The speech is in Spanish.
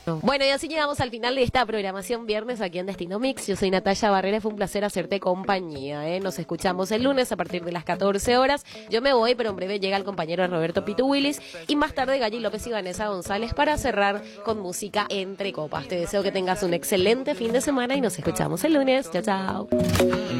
Bueno, y así llegamos al final de esta programación viernes aquí en Destino Mix. Yo soy Natalia Barrera, fue un placer hacerte compañía, ¿eh? Nos escuchamos el lunes a partir de las 14 horas. Yo me voy, pero en breve llega el compañero Roberto Pitu Willis y más tarde Galli López y Vanessa González para cerrar con música entre copas. Te deseo que tengas un excelente fin de semana y nos escuchamos el lunes. Chao, chao.